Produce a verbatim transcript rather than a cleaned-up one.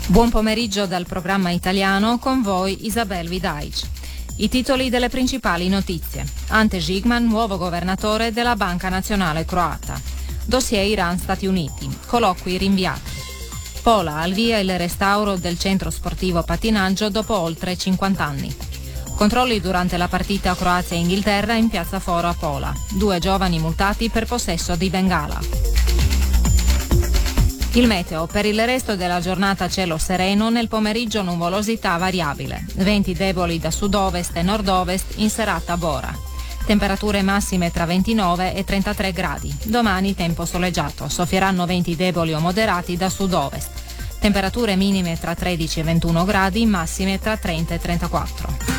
Buon pomeriggio dal programma italiano, con voi Isabel Vidaic. I titoli delle principali notizie. Ante Žigman, nuovo governatore della Banca Nazionale Croata. Dossier Iran-Stati Uniti. Colloqui rinviati. Pola al via il restauro del centro sportivo pattinaggio dopo oltre cinquanta anni. Controlli durante la partita Croazia-Inghilterra in piazza Foro a Pola. Due giovani multati per possesso di bengala. Il meteo. Per il resto della giornata cielo sereno, nel pomeriggio nuvolosità variabile. Venti deboli da sud-ovest e nord-ovest, in serata Bora. Temperature massime tra ventinove e trentatré gradi. Domani tempo soleggiato, soffieranno venti deboli o moderati da sud-ovest. Temperature minime tra tredici e ventuno gradi, massime tra trenta e trentaquattro.